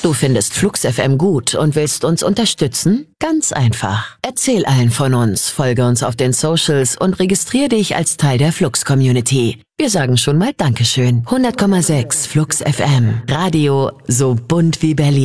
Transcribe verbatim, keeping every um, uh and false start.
Du findest Flux F M gut und willst uns unterstützen? Ganz einfach. Erzähl allen von uns, folge uns auf den Socials und registrier dich als Teil der Flux-Community. Wir sagen schon mal Dankeschön. hundert Komma sechs Flux F M. Radio so bunt wie Berlin.